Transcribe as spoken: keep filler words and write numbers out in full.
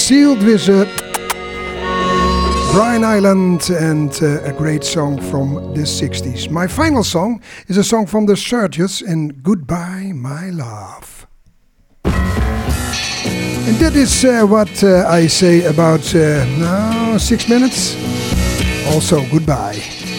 sealed with uh, Brian Island and uh, a great song from the sixties. My final song is a song from the Searchers in Goodbye My Love. And that is uh, what uh, I say about uh, now six minutes. Also, goodbye.